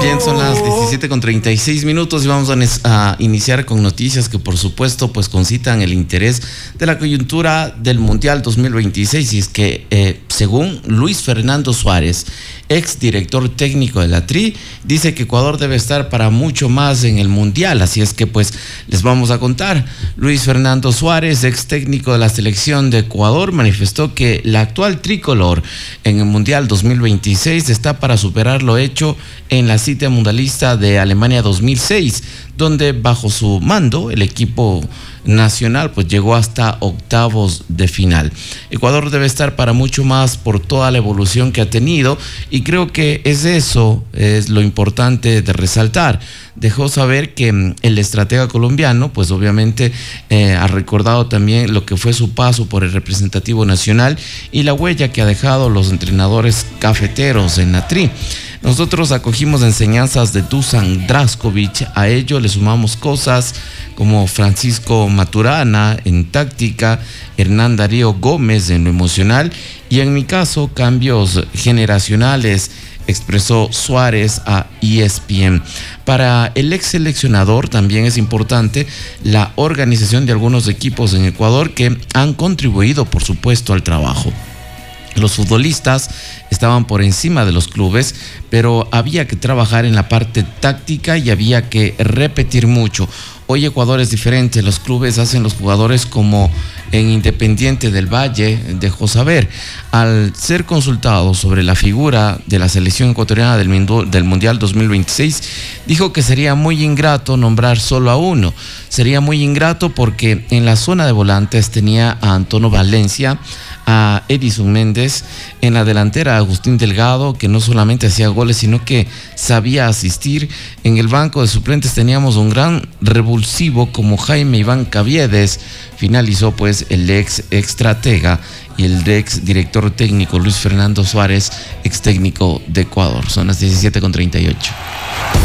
Bien, son las 17:36 y vamos a iniciar con noticias que por supuesto pues concitan el interés de la coyuntura del Mundial 2026, y es que según Luis Fernando Suárez, ex director técnico de la TRI, dice que Ecuador debe estar para mucho más en el Mundial, así es que pues les vamos a contar. Luis Fernando Suárez, ex técnico de la selección de Ecuador, manifestó que la actual tricolor en el Mundial 2026 está para superar lo hecho en la cita mundialista de Alemania 2006, donde bajo su mando el equipo nacional pues llegó hasta octavos de final. Ecuador debe estar para mucho más por toda la evolución que ha tenido, y creo que eso es lo importante de resaltar. Dejó saber que el estratega colombiano pues obviamente ha recordado también lo que fue su paso por el representativo nacional y la huella que ha dejado los entrenadores cafeteros en la TRI. Nosotros acogimos enseñanzas de Dusan Draskovic, a ello le sumamos cosas como Francisco Maturana en táctica, Hernán Darío Gómez en lo emocional y en mi caso cambios generacionales, expresó Suárez a ESPN. Para el ex seleccionador también es importante la organización de algunos equipos en Ecuador que han contribuido por supuesto al trabajo. Los futbolistas estaban por encima de los clubes, pero había que trabajar en la parte táctica y había que repetir mucho. Hoy Ecuador es diferente, los clubes hacen los jugadores como en Independiente del Valle, dejó saber. Al ser consultado sobre la figura de la selección ecuatoriana del Mundial 2026, dijo que sería muy ingrato nombrar solo a uno. Sería muy ingrato porque en la zona de volantes tenía a Antonio Valencia, a Edison Méndez, en la delantera a Agustín Delgado, que no solamente hacía goles sino que sabía asistir. En el banco de suplentes teníamos un gran revulsivo como Jaime Iván Caviedes. Finalizó pues el ex estratega y el ex director técnico Luis Fernando Suárez, ex técnico de Ecuador. Son las 17:38.